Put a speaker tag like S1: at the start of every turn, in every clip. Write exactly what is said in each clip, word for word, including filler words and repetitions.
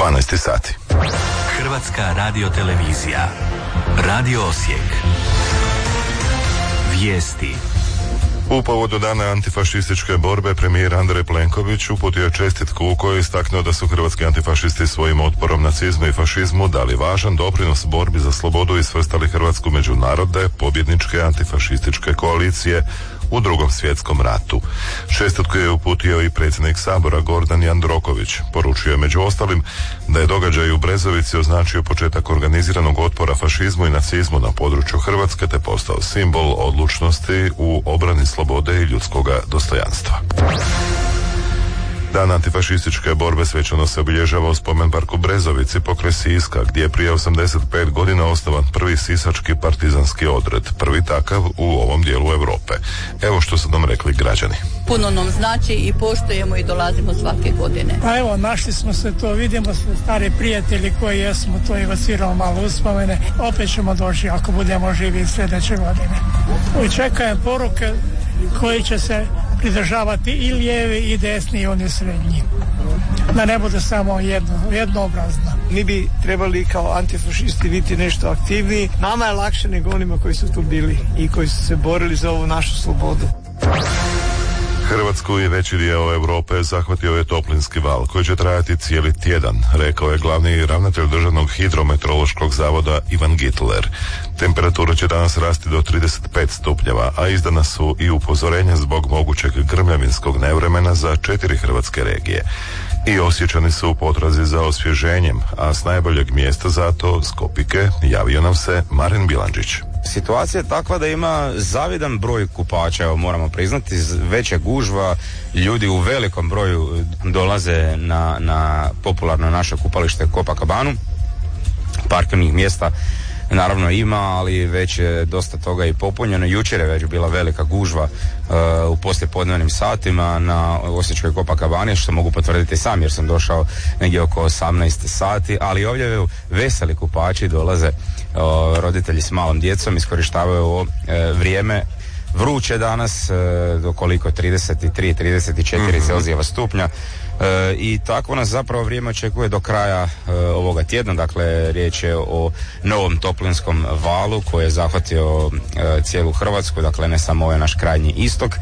S1: dvanaest sati.
S2: Hrvatska radiotelevizija. Radio Osijek. Vijesti.
S1: U povodu dana antifašističke borbe premijer Andrej Plenković uputio je čestitku u kojoj je istaknuo da su hrvatski antifašisti svojim otporom nacizmu i fašizmu dali važan doprinos borbi za slobodu i svrstali Hrvatsku među narode pobjedničke antifašističke koalicije u Drugom svjetskom ratu. Čestitku je uputio i predsjednik Sabora Gordan Jandroković. Poručio je među ostalim da je događaj u Brezovici označio početak organiziranog otpora fašizmu i nacizmu na području Hrvatske te postao simbol odlučnosti u obrani slobode i ljudskoga dostojanstva. Dan antifašističke borbe svečano se obilježava u spomen parku Brezovici pokraj Siska, gdje je prije osamdeset pet godina osnovan prvi sisački partizanski odred, prvi takav u ovom dijelu Europe. Evo što su nam rekli građani.
S3: Puno nam znači i poštujemo i dolazimo svake godine.
S4: Pa evo, našli smo se to, vidimo se stari prijatelji koji jesmo, to evociramo malo uspomene. Opet ćemo doći ako budemo živi sljedeće godine. I čekajem poruke koji će se pridržavati i lijevi i desni i oni srednji. Da ne bude samo jedno, jednoobrazno.
S5: Mi bi trebali kao antifašisti biti nešto aktivniji. Nama je lakše nego onima koji su tu bili i koji su se borili za ovu našu slobodu.
S1: Hrvatsku i veći dio Europe zahvatio je toplinski val koji će trajati cijeli tjedan, rekao je glavni ravnatelj Državnog hidrometeorološkog zavoda Ivan Gitler. Temperatura će danas rasti do trideset pet stupnjeva, a izdana su i upozorenja zbog mogućeg grmljavinskog nevremena za četiri hrvatske regije. I Osječani su u potrazi za osvježenjem, a s najboljeg mjesta za to, s Kopike, javio nam se Marin Bilandžić.
S6: Situacija je takva da ima zavidan broj kupača, evo moramo priznati, veća gužva, ljudi u velikom broju dolaze na, na popularno naše kupalište Copacabanu, parkirnih mjesta naravno ima, ali već je dosta toga i popunjeno. Jučer je već bila velika gužva uh, u poslijepodnevnim satima na Osječkoj Copacabani, što mogu potvrditi sam jer sam došao negdje oko osamnaest sati, ali ovdje veseli kupači dolaze, uh, roditelji s malom djecom iskorištavaju ovo uh, vrijeme. Vruće danas, uh, do koliko trideset tri trideset četiri mm-hmm. Celzijeva stupnja. E, i tako nas zapravo vrijeme očekuje do kraja e, ovoga tjedna. Dakle, riječ je o novom toplinskom valu koji je zahvatio e, cijelu Hrvatsku, dakle ne samo ovaj naš krajnji istok,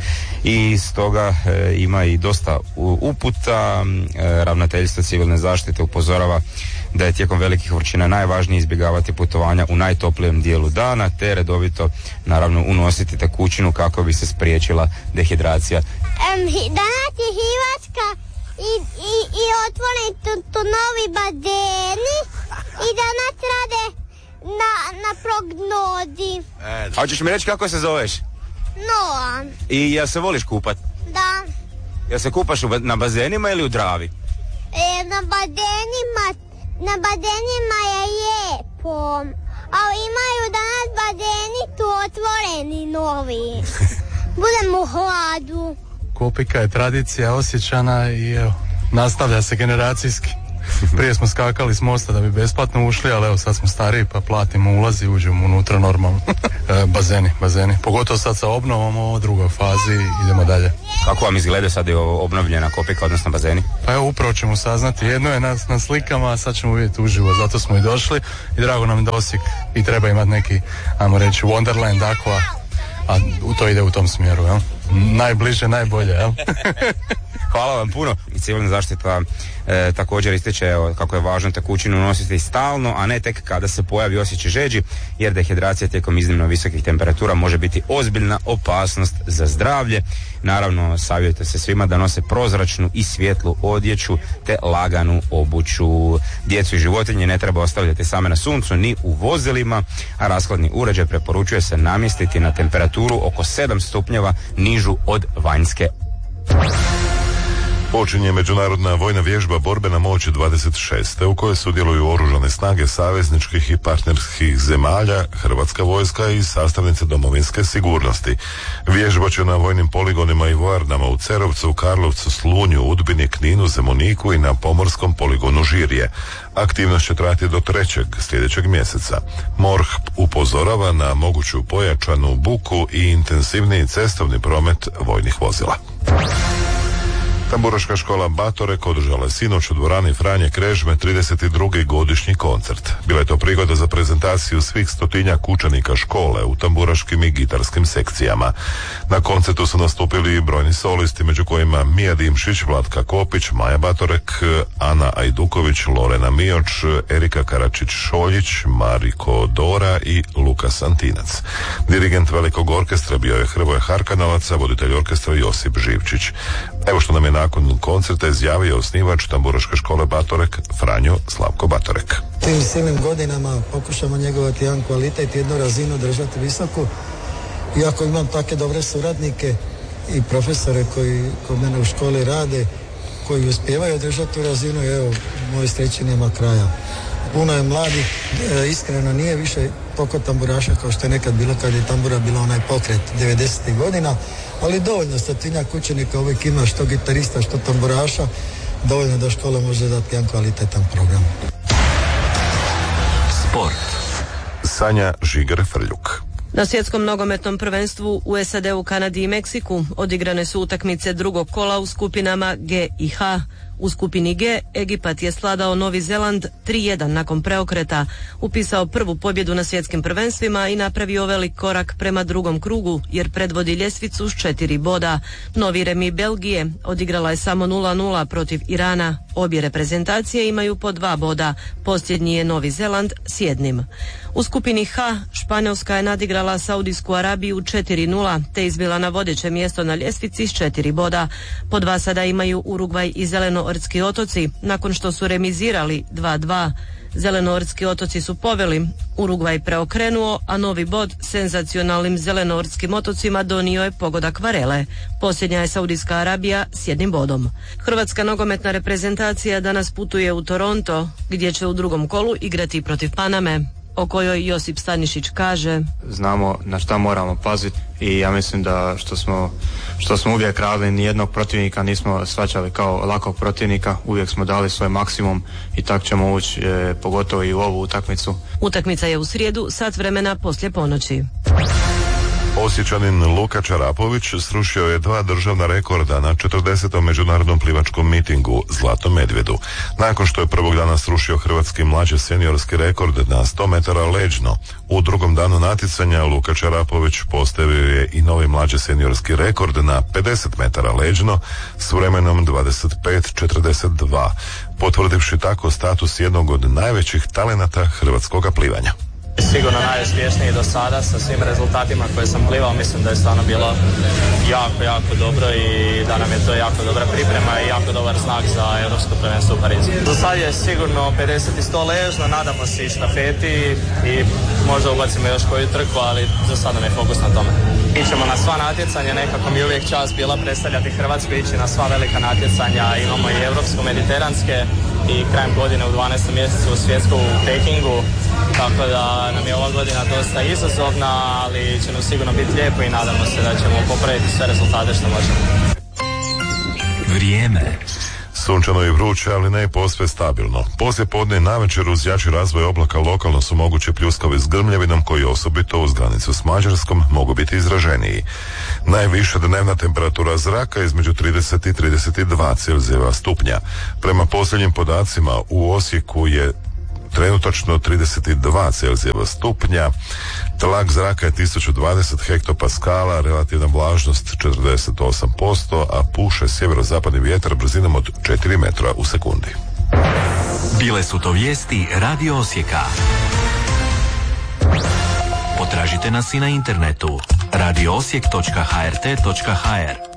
S6: i stoga e, ima i dosta uputa. E, ravnateljstvo civilne zaštite upozorava da je tijekom velikih vrućina najvažnije izbjegavati putovanja u najtoplijem dijelu dana te redovito naravno unositi tekućinu kako bi se spriječila dehidracija.
S7: Um, danas je Hrvatska I, i, i otvoreni tu, tu novi bazeni i danas rade na, na prognozi.
S6: E, a hoćeš mi reći kako se zoveš?
S7: Noa.
S6: I jel se voliš kupat?
S7: Da.
S6: Jel se kupaš u, na bazenima ili u Dravi?
S7: E, na bazenima, na bazenima je lijepo, ali imaju danas bazeni tu otvoreni novi. Budemo u hladu.
S8: Kopika je tradicija Osječana i evo, nastavlja se generacijski. Prije smo skakali s mosta da bi besplatno ušli, ali evo sad smo stariji pa platimo ulaz i uđemo unutra normalno. E, bazeni, bazeni. Pogotovo sad sa obnovom, ovo drugoj fazi, idemo dalje.
S6: Kako vam izgleda sad je obnovljena Kopika, odnosno bazeni?
S8: Pa evo, upravo ćemo saznati. Jedno je na, na slikama, a sad ćemo vidjeti uživo, zato smo i došli. I drago nam da Osijek i treba imati neki, ajmo reći, Wonderland, Aqua, a to ide u tom smjeru, jel? Najbliže, najbolje, jel?
S6: Hvala vam puno. I civilna zaštita e, također ističe evo, kako je važno tekućinu nositi stalno, a ne tek kada se pojavi osjećaj žeđi, jer dehidracija tijekom iznimno visokih temperatura može biti ozbiljna opasnost za zdravlje. Naravno, savjetuje se svima da nose prozračnu i svjetlu odjeću te laganu obuću. Djecu i životinje ne treba ostavljati same na suncu ni u vozilima, a rashladni uređaj preporučuje se namjestiti na temperaturu oko sedam stupnjeva nižu od vanjske.
S1: Počinje međunarodna vojna vježba Borbena moć dvadeset šest. u kojoj sudjeluju oružane snage savezničkih i partnerskih zemalja, Hrvatska vojska i sastavnice domovinske sigurnosti. Vježba će na vojnim poligonima i vojarnama u Cerovcu, Karlovcu, Slunju, Udbini, Kninu, Zemuniku i na pomorskom poligonu Žirje. Aktivnost će trajati do trećeg sljedećeg mjeseca. MORH upozorava na moguću pojačanu buku i intenzivniji cestovni promet vojnih vozila. Tamburaška škola Batorek održala je sinoć u dvorani Franje Krežme trideset drugi godišnji koncert. Bila je to prigoda za prezentaciju svih stotinjak učenika škole u tamburaškim i gitarskim sekcijama. Na koncertu su nastupili i brojni solisti, među kojima Mija Dimšić, Vlatka Kopić, Maja Batorek, Ana Ajduković, Lorena Mioč, Erika Karačić-Šoljić, Mariko Dora i Lukas Antinac. Dirigent velikog orkestra bio je Hrvoje Harkanalac, a voditelj orkestra Josip Živčić. Evo što nam je nakon koncerta izjavio osnivač Tamburaške škole Batorek, Franjo Slavko Batorek.
S9: Tim silnim godinama pokušamo njegovati jedan kvalitet, jednu razinu držati visoku. Iako imam take dobre suradnike i profesore koji kod mene u školi rade, koji uspijevaju držati tu razinu, evo, moje sreći nema kraja. Puno je mladih, e, iskreno nije više pokot tamburaša kao što je nekad bilo kad je tambura bila onaj pokret devedesetih godina, ali dovoljno stotinjak učenika uvijek ima, što gitarista, što tamburaša, dovoljno da škola može dati jedan kvalitetan program.
S2: Sport.
S1: Sanja Žiger-Frljuk.
S10: Na svjetskom nogometnom prvenstvu u S A D-u, Kanadi i Meksiku odigrane su utakmice drugog kola u skupinama G i H. U skupini G Egipat je svladao Novi Zeland tri jedan nakon preokreta, upisao prvu pobjedu na svjetskim prvenstvima i napravio velik korak prema drugom krugu jer predvodi ljestvicu s četiri boda. Novi remi Belgije odigrala je samo nula nula protiv Irana. Obje reprezentacije imaju po dva boda, posljednji je Novi Zeland s jednim. U skupini H Španjolska je nadigrala Saudijsku Arabiju četiri nula te izbila na vodeće mjesto na ljestvici s četiri boda. Po dva sada imaju Urugvaj i Zelenoortski otoci nakon što su remizirali dva dva. Zelenoortski otoci su poveli, Urugvaj preokrenuo, a novi bod senzacionalnim Zelenoortskim otocima donio je pogodak Varele. Posljednja je Saudijska Arabija s jednim bodom. Hrvatska nogometna reprezentacija danas putuje u Toronto, gdje će u drugom kolu igrati protiv Paname, o kojoj Josip Stanišić kaže:
S11: znamo na šta moramo paziti i ja mislim da što smo, što smo uvijek radili, nijednog protivnika nismo shvaćali kao lakog protivnika, uvijek smo dali svoj maksimum i tak ćemo ući e, pogotovo i u ovu utakmicu.
S10: Utakmica je u srijedu, sat vremena poslije ponoći.
S1: Osječanin Luka Čarapović srušio je dva državna rekorda na četrdesetom međunarodnom plivačkom mitingu Zlatom medvjedu. Nakon što je prvog dana srušio hrvatski mlađi seniorski rekord na sto metara leđno, u drugom danu natjecanja Luka Čarapović postavio je i novi mlađi seniorski rekord na pedeset metara leđno s vremenom dvadeset pet četrdeset dva, potvrdivši tako status jednog od najvećih talenata hrvatskoga plivanja.
S12: Sigurno najuspješniji do sada sa svim rezultatima koje sam plivao, mislim da je stvarno bilo jako, jako dobro i da nam je to jako dobra priprema i jako dobar znak za Europsko prvenstvo u Parizu. Do sad je sigurno pedeset i sto ležno, nadamo se i štafeti i možda ubacimo još koju trku, ali za sada je fokus na tome. Ićemo na sva natjecanja, nekako mi je uvijek čast bila predstavljati Hrvatsku, ići na sva velika natjecanja, imamo i europsko-mediteranske i krajem godine u dvanaestom mjesecu u svjetsku u Pekingu, tako da nam je ova godina dosta izazovna, ali će nam sigurno biti lijepo i nadamo se da ćemo popraviti sve rezultate što možemo.
S2: Vrijeme.
S1: Sunčano i vruće, ali ne i posve stabilno. Poslije podne i navečer uz jači razvoj oblaka lokalno su moguće pljuskavi s grmljavinom koji osobito uz granicu s Mađarskom mogu biti izraženiji. Najviša dnevna temperatura zraka između trideset i trideset dva Celzijeva stupnja. Prema posljednjim podacima u Osijeku je trenutačno trideset dva Celzijeva stupnja, tlak zraka je tisuću dvadeset hektopaskala, relativna vlažnost četrdeset osam posto, a puše sjeverozapadni vjetar brzinom od četiri metra u sekundi.
S2: Bile su to vijesti Radio Osijeka. Potražite nas i na internetu radio osijek točka h r t točka h r.